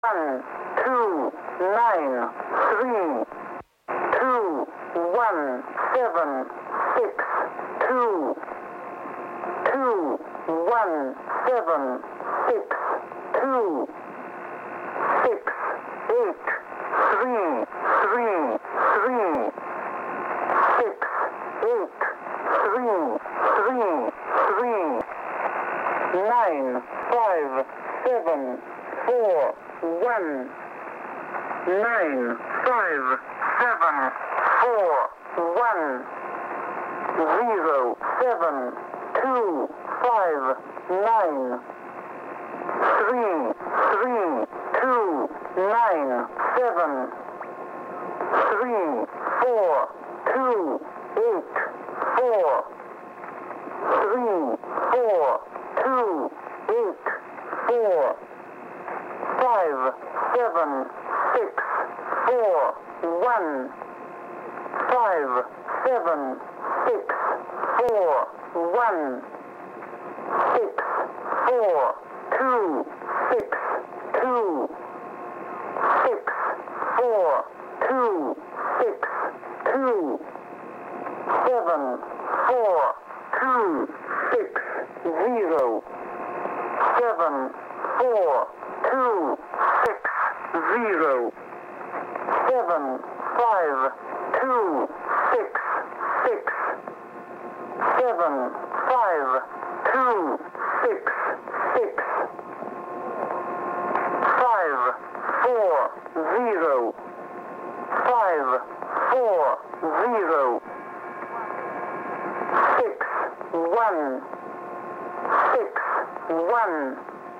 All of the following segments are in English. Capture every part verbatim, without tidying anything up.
one, two, nine, three, two, one, seven, six, two, two, one, seven, six, two, six, eight, three, three, three, six, eight, three, three, three, nine, five, seven, four, one, nine, five, seven, four, one, zero, seven, two, five, nine, three, three, two, nine, seven, three, four, two, eight, four, three, four, two, eight, four, five, seven, six, four, one, five, seven, six, four, one, six, four, two, six, two, six, four, two, six, two, seven, four, two, six, zero, seven, four, two, six, zero, seven, five, two, six, six, seven, five, two, six, six, five, four, zero, five, four, zero, six, one, six, one,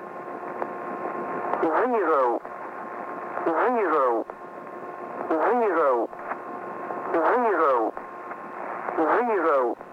zero, zero, zero, zero, zero.